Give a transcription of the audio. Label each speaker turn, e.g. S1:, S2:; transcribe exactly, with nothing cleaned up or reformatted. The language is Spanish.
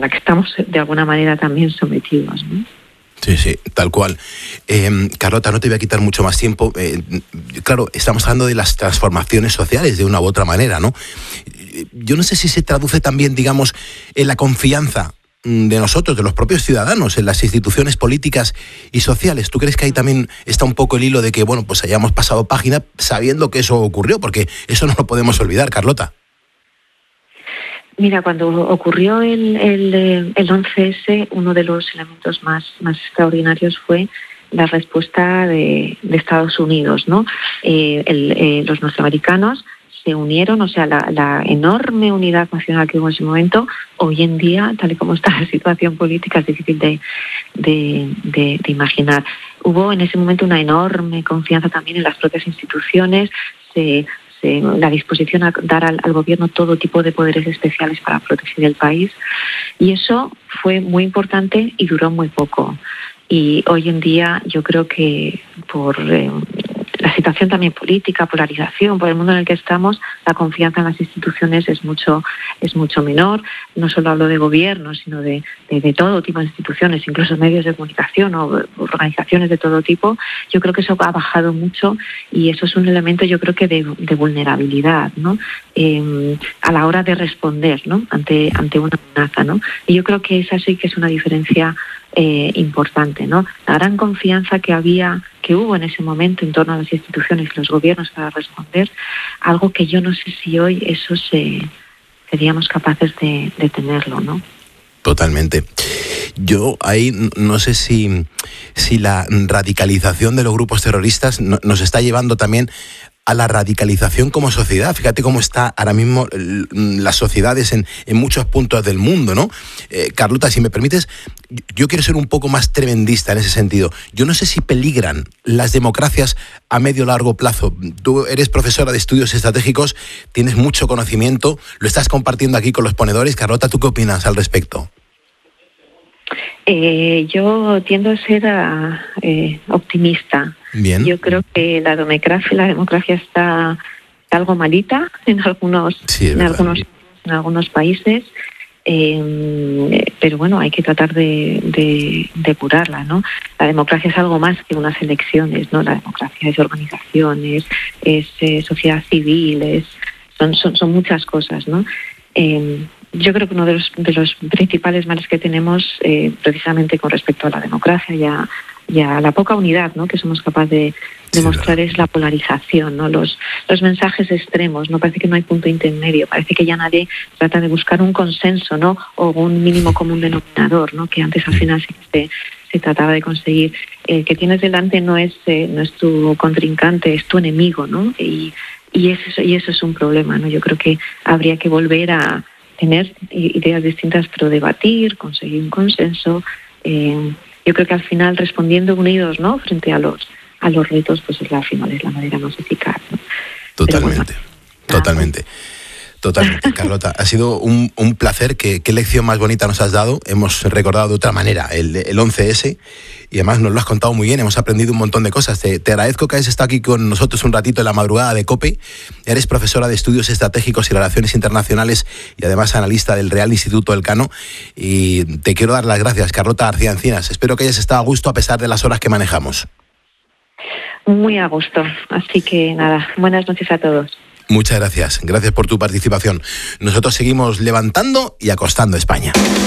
S1: la que estamos de alguna manera también sometidos, ¿no?
S2: Sí, sí, tal cual. Eh, Carlota, no te voy a quitar mucho más tiempo. Eh, claro, estamos hablando de las transformaciones sociales de una u otra manera, ¿no? Yo no sé si se traduce también, digamos, en la confianza de nosotros, de los propios ciudadanos, en las instituciones políticas y sociales. ¿Tú crees que ahí también está un poco el hilo de que, bueno, pues hayamos pasado página sabiendo que eso ocurrió? Porque eso no lo podemos olvidar, Carlota.
S1: Mira, cuando ocurrió el, el, el once ese, uno de los elementos más, más extraordinarios fue la respuesta de, de Estados Unidos, ¿no? Eh, el, eh, los norteamericanos se unieron, o sea, la, la enorme unidad nacional que hubo en ese momento, hoy en día, tal y como está la situación política, es difícil de, de, de, de imaginar. Hubo en ese momento una enorme confianza también en las propias instituciones, se... la disposición a dar al, al gobierno todo tipo de poderes especiales para proteger el país, y eso fue muy importante y duró muy poco. Y hoy en día yo creo que por eh, la situación también política, polarización, por el mundo en el que estamos, la confianza en las instituciones es mucho es mucho menor. No solo hablo de gobierno, sino de, de, de todo tipo de instituciones, incluso medios de comunicación o organizaciones de todo tipo. Yo creo que eso ha bajado mucho y eso es un elemento, yo creo que de, de vulnerabilidad, ¿no? Eh, a la hora de responder, ¿no? ante ante una amenaza, ¿no? Y yo creo que esa sí que es una diferencia Eh, importante, ¿no? La gran confianza que había, que hubo en ese momento en torno a las instituciones y los gobiernos para responder, algo que yo no sé si hoy eso se seríamos capaces de, de tenerlo, ¿no?
S2: Totalmente. Yo ahí no sé si, si la radicalización de los grupos terroristas no, nos está llevando también a la radicalización como sociedad. Fíjate cómo está ahora mismo las sociedades en, en muchos puntos del mundo, ¿no? Eh, Carlota, si me permites, yo quiero ser un poco más tremendista en ese sentido. Yo no sé si peligran las democracias a medio o largo plazo. Tú eres profesora de estudios estratégicos, tienes mucho conocimiento, lo estás compartiendo aquí con los ponedores. Carlota, ¿tú qué opinas al respecto?
S1: Eh, yo tiendo a ser uh, eh, optimista.
S2: Bien.
S1: Yo creo que la democracia, la democracia está algo malita en algunos, sí, en algunos, en algunos países, eh, pero bueno, hay que tratar de, de, de curarla, ¿no? La democracia es algo más que unas elecciones, ¿no? La democracia es organizaciones, es eh, sociedad civil, es, son, son, son muchas cosas, ¿no? Eh, Yo creo que uno de los, de los principales males que tenemos, eh, precisamente con respecto a la democracia y a, y a la poca unidad, ¿no?, que somos capaces de demostrar, sí, es la polarización, ¿no? Los, los mensajes extremos, ¿no? Parece que no hay punto intermedio, parece que ya nadie trata de buscar un consenso, ¿no?, o un mínimo común denominador, ¿no?, que antes al final sí se, se trataba de conseguir. El que tienes delante no es, eh, no es tu contrincante, es tu enemigo, ¿no? Y, y, eso, y eso es un problema, ¿no? Yo creo que habría que volver a tener ideas distintas, pero debatir, conseguir un consenso. Eh, yo creo que al final, respondiendo unidos, ¿no?, frente a los a los retos, pues es la, al final es la manera más eficaz, ¿no?
S2: Totalmente, bueno, totalmente. Nada. Totalmente, Carlota. Ha sido un, un placer. ¿Qué, qué lección más bonita nos has dado? Hemos recordado de otra manera el, el once ese y además nos lo has contado muy bien. Hemos aprendido un montón de cosas. Te, te agradezco que hayas estado aquí con nosotros un ratito en la madrugada de COPE. Eres profesora de Estudios Estratégicos y Relaciones Internacionales y además analista del Real Instituto Elcano. Y te quiero dar las gracias, Carlota García Encinas. Espero que hayas estado a gusto a pesar de las horas que manejamos.
S1: Muy a gusto. Así que nada, buenas noches a todos.
S2: Muchas gracias. Gracias por tu participación. Nosotros seguimos levantando y acostando España.